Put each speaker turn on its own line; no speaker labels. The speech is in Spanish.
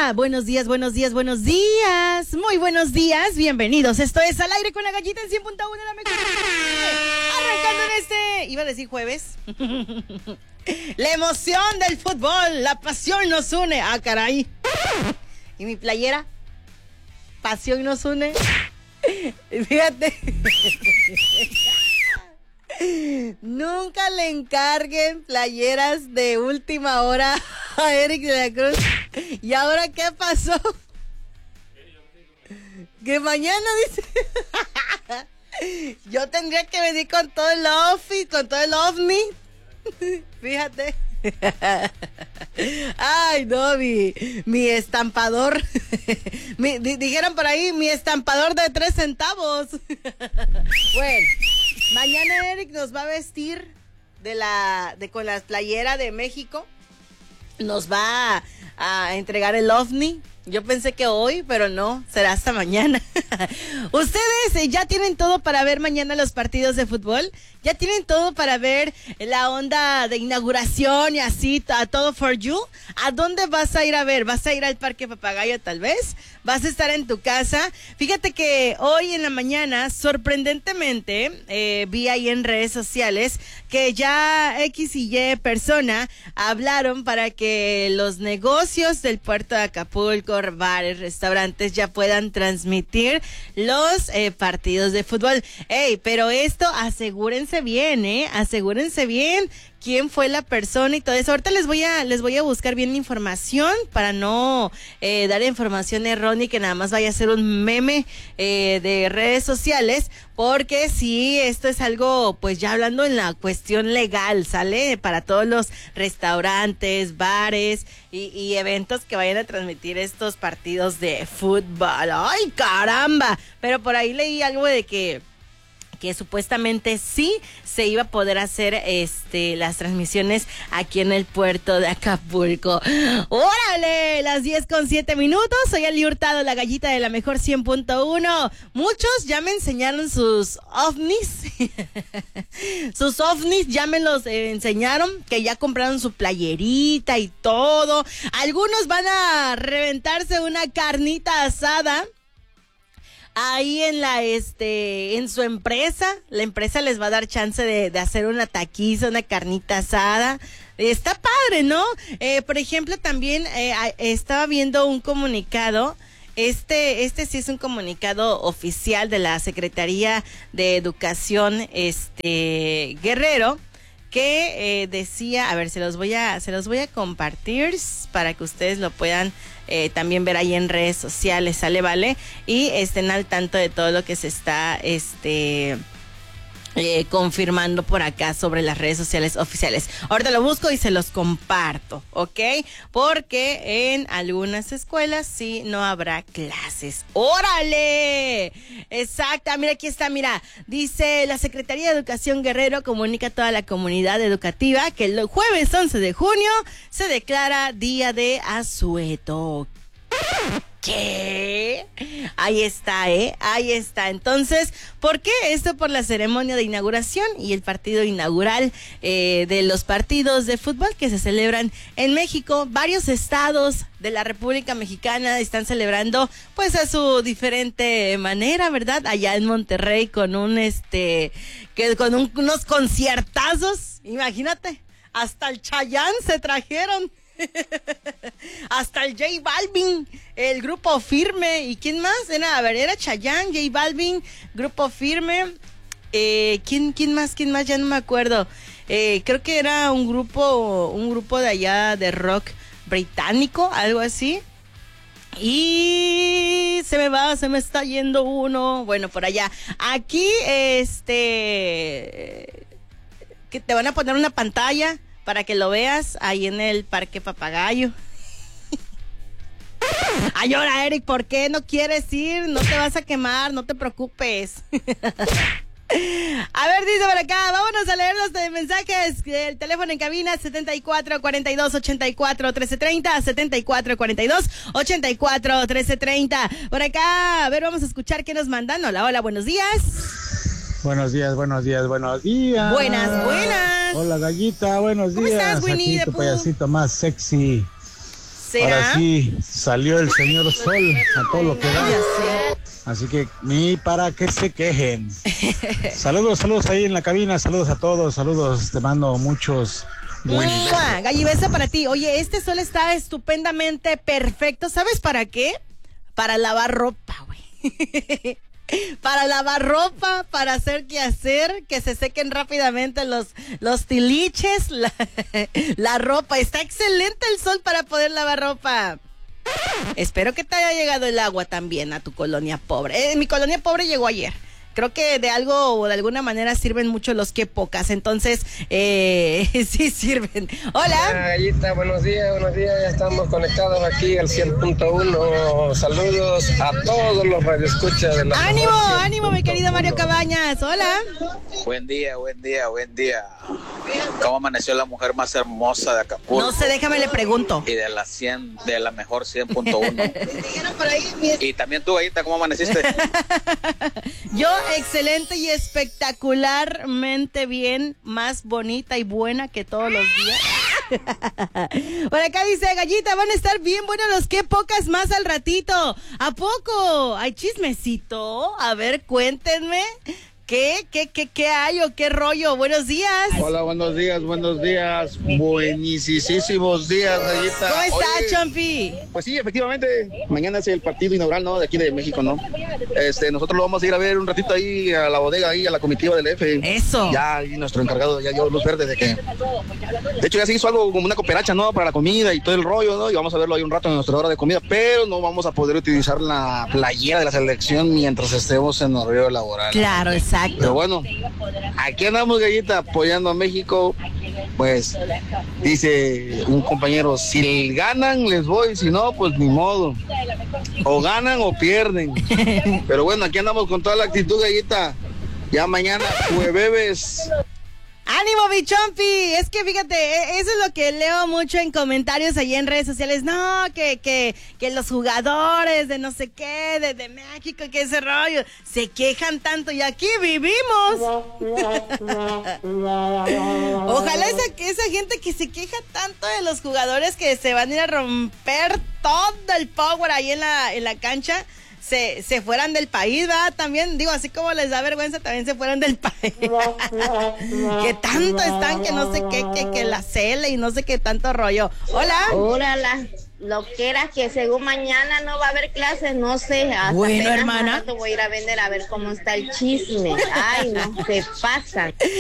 buenos días, buenos días, buenos días. Muy buenos días, bienvenidos. Esto es Al Aire con la Gallita en 100.1 de la mejor. Arrancando en iba a decir jueves. La emoción del fútbol, la pasión nos une. Ah, caray. ¿Y mi playera? Pasión nos une. Fíjate. Nunca le encarguen playeras de última hora a Eric de la Cruz. ¿Y ahora qué pasó? Que mañana dice. Yo tendría que venir con todo el outfit, con todo el ovni. Fíjate. Ay, no, mi estampador. Dijeron por ahí, mi estampador de 3 centavos. Bueno, mañana Eric nos va a vestir con la playera de México. Nos va a entregar el ovni. Yo pensé que hoy, pero no, será hasta mañana. ¿Ustedes ya tienen todo para ver mañana los partidos de fútbol? ¿Ya tienen todo para ver la onda de inauguración y así, a todo for you? ¿A dónde vas a ir a ver? ¿Vas a ir al Parque Papagayo tal vez? ¿Vas a estar en tu casa? Fíjate que hoy en la mañana, sorprendentemente, vi ahí en redes sociales que ya X y Y persona hablaron para que los negocios del puerto de Acapulco, bares, restaurantes ya puedan transmitir los partidos de fútbol. Ey, pero esto asegúrense bien, asegúrense bien quién fue la persona y todo eso. Ahorita les voy a buscar bien la información para no dar información errónea y que nada más vaya a ser un meme de redes sociales, porque sí, esto es algo, pues ya hablando en la cuestión legal, ¿sale? Para todos los restaurantes, bares y eventos que vayan a transmitir estos partidos de fútbol. ¡Ay, caramba! Pero por ahí leí algo de que supuestamente sí se iba a poder hacer las transmisiones aquí en el puerto de Acapulco. ¡Órale! Las 10:07. Soy Ali Hurtado, la Gallita de la mejor 100.1. Muchos ya me enseñaron sus ovnis. Sus ovnis ya me los enseñaron, que ya compraron su playerita y todo. Algunos van a reventarse una carnita asada ahí en su empresa. La empresa les va a dar chance de hacer una taquiza, una carnita asada. Está padre, ¿no? Por ejemplo, también estaba viendo un comunicado. Este sí es un comunicado oficial de la Secretaría de Educación, Guerrero, que decía, a ver, se los voy a compartir para que ustedes lo puedan también ver ahí en redes sociales, ¿sale? ¿Vale? Y estén al tanto de todo lo que se está confirmando por acá sobre las redes sociales oficiales. Ahorita lo busco y se los comparto, ¿ok? Porque en algunas escuelas sí no habrá clases. ¡Órale! Exacta, mira, aquí está, mira. Dice, la Secretaría de Educación Guerrero comunica a toda la comunidad educativa que el jueves 11 de junio se declara Día de Asueto. ¿Qué? Ahí está, ahí está. Entonces, ¿por qué? Esto por la ceremonia de inauguración y el partido inaugural de los partidos de fútbol que se celebran en México. Varios estados de la República Mexicana están celebrando pues a su diferente manera, ¿verdad? Allá en Monterrey con unos conciertazos, imagínate, hasta el Chayanne se trajeron. Hasta el J Balvin, el Grupo Firme. ¿Y quién más? Era Chayanne, J Balvin, Grupo Firme. ¿Quién más? Ya no me acuerdo. Creo que era un grupo de allá de rock británico, algo así. Y se me está yendo uno. Bueno, por allá. Aquí, que te van a poner una pantalla para que lo veas ahí en el Parque Papagayo. Ay, ahora, Eric, ¿por qué no quieres ir? No te vas a quemar, no te preocupes. A ver, dice por acá, vámonos a leer los mensajes. El teléfono en cabina 7442-84-1330, 7442-84-1330. Por acá, a ver, vamos a escuchar qué nos mandan. Hola, hola, buenos días.
Buenos días.
Buenas.
Hola, Gallita, buenos días.
¿Cómo estás, Winnie
Aquí
the
tu
Pooh?
payasito más sexy.
¿Será?
Ahora sí, salió el señor Sol a todo lo que da.
Ya sé.
Así que ni para que se quejen. Saludos ahí en la cabina, saludos a todos, saludos, te mando muchos buenos.
Gallibesa para ti. Oye, este sol está estupendamente perfecto. ¿Sabes para qué? Para lavar ropa, güey. Para lavar ropa, para hacer quehacer, que se sequen rápidamente los tiliches, la ropa. Está excelente el sol para poder lavar ropa. Espero que te haya llegado el agua también a tu colonia pobre. Mi colonia pobre llegó ayer. Creo que de algo o de alguna manera sirven mucho los que pocas. Entonces, sí sirven. Hola.
Gallita, buenos días. Ya estamos conectados aquí al 100.1. Saludos a todos los radioescuchas de la...
¡Ánimo, mi querido Mario Cabañas! Hola.
Buen día. ¿Cómo amaneció la mujer más hermosa de Acapulco?
No sé, déjame le pregunto.
Y de la mejor 100.1. Y también tú, Gallita, ¿cómo amaneciste?
Yo, excelente y espectacularmente bien, más bonita y buena que todos los días. Por acá dice, Gallita, van a estar bien buenos los que pocas más al ratito. ¿A poco? ¿Hay chismecito? A ver, cuéntenme. ¿Qué hay o qué rollo? Buenos días.
Hola, buenos días. Buenísimos días, Gallita.
¿Cómo estás, Chompi?
Pues sí, efectivamente, mañana es el partido inaugural, ¿no? De aquí de México, ¿no? Nosotros lo vamos a ir a ver un ratito ahí a la bodega, ahí a la comitiva del F.
Eso.
Ya, ahí nuestro encargado ya dio luz verde de que... De hecho, ya se hizo algo como una cooperacha, ¿no? Para la comida y todo el rollo, ¿no? Y vamos a verlo ahí un rato en nuestra hora de comida, pero no vamos a poder utilizar la playera de la selección mientras estemos en horario laboral.
Claro, exacto.
Pero bueno, aquí andamos, Gallita, apoyando a México. Pues dice un compañero, si ganan les voy, si no, pues ni modo. O ganan o pierden. Pero bueno, aquí andamos con toda la actitud, Gallita. Ya mañana, jueves.
¡Ánimo, mi Chompi! Es que fíjate, eso es lo que leo mucho en comentarios ahí en redes sociales. No, que los jugadores de no sé qué, de México, que ese rollo, se quejan tanto y aquí vivimos. Ojalá esa gente que se queja tanto de los jugadores que se van a ir a romper todo el power ahí en la cancha, se fueran del país, ¿verdad? También, digo, así como les da vergüenza, también se fueran del país. Que tanto están, que no sé qué, que la cele y no sé qué tanto rollo. Hola.
Hola, las loqueras que según mañana no va a haber clases, no sé. Hasta
bueno, hermana.
Voy a ir a vender a ver cómo está el chisme. Ay, no, se pasan.